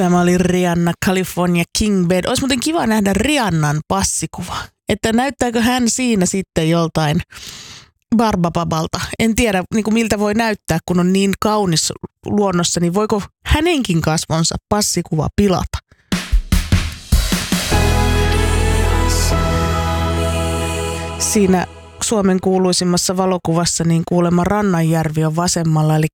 Tämä oli Rihanna, California King Bed. Olisi muuten kiva nähdä Rihannan passikuva. Että näyttääkö hän siinä sitten joltain Barbabalta. En tiedä, niin kuin miltä voi näyttää, kun on niin kaunis luonnossa, niin voiko hänenkin kasvonsa passikuva pilata? Siinä Suomen kuuluisimmassa valokuvassa niin kuulemma Rannanjärvi on vasemmalla, eli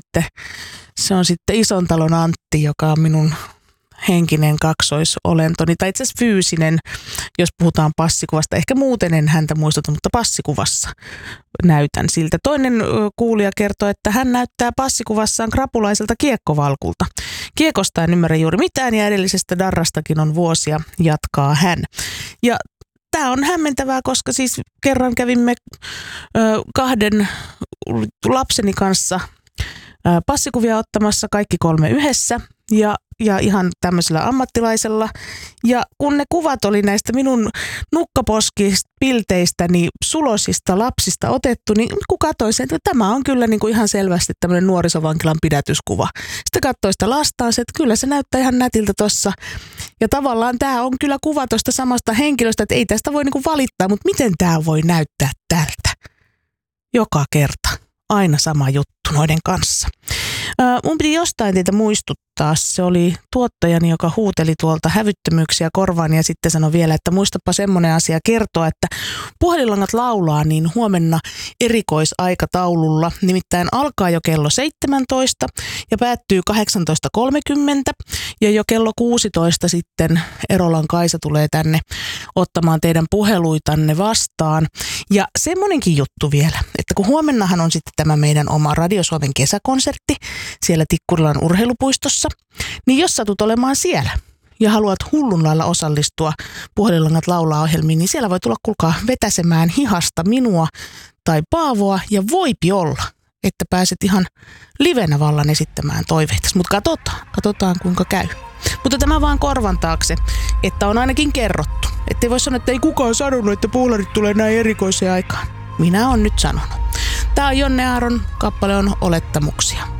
se on sitten Isontalon Antti, joka on minun henkinen kaksoisolentoni, tai itse asiassa fyysinen, jos puhutaan passikuvasta. Ehkä muuten en häntä muistuta, mutta passikuvassa näytän siltä. Toinen kuulija kertoo, että hän näyttää passikuvassaan krapulaiselta kiekkovalkulta. Kiekosta en ymmärrä juuri mitään ja edellisestä darrastakin on vuosia, jatkaa hän. Ja tämä on hämmentävää, koska siis kerran kävimme kahden lapseni kanssa passikuvia ottamassa kaikki 3 yhdessä ja ihan tämmöisellä ammattilaisella. Ja kun ne kuvat oli näistä minun nukkaposkipilteistäni sulosista lapsista otettu, niin kun katsoin sen, että tämä on kyllä niin kuin ihan selvästi tämmöinen nuorisovankilan pidätyskuva. Sitten katsoin sitä lastaan, että kyllä se näyttää ihan nätiltä tossa. Ja tavallaan tämä on kyllä kuva tuosta samasta henkilöstä, että ei tästä voi niin kuin valittaa, mutta miten tämä voi näyttää tältä? Joka kerta. Aina sama juttu noiden kanssa. Mun piti jostain teitä muistuttaa. Se oli tuottajani, joka huuteli tuolta hävyttömyyksiä korvaan ja sitten sanoi vielä, että muistapa semmoinen asia kertoa, että Puhelinlangat laulaa niin huomenna erikoisaikataululla. Nimittäin alkaa jo kello 17 ja päättyy 18.30 ja jo kello 16 sitten Erolan Kaisa tulee tänne ottamaan teidän puheluitanne vastaan. Ja semmoinenkin juttu vielä, että kun huomennahan on sitten tämä meidän oma Radio Suomen kesäkonsertti siellä Tikkurilan urheilupuistossa, niin jos satut olemaan siellä ja haluat hullun lailla osallistua Puhelinlangat laulaa -ohjelmiin, niin siellä voi tulla kuulkaa vetäsemään hihasta minua tai Paavoa ja voipi olla, että pääset ihan livenä vallan esittämään toiveita. Mutta katsotaan kuinka käy. Mutta tämä vaan korvan taakse, että on ainakin kerrottu. Ettei voi sanoa, että ei kukaan sanonut, että puularit tulee näin erikoiseen aikaan. Minä olen nyt sanonut. Tämä on Jonne Aaron, kappale on Olettamuksia.